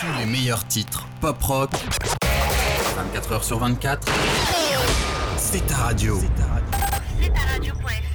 Tous les meilleurs titres pop-rock, 24h sur 24, c'est ta radio. C'est ta radio.fr.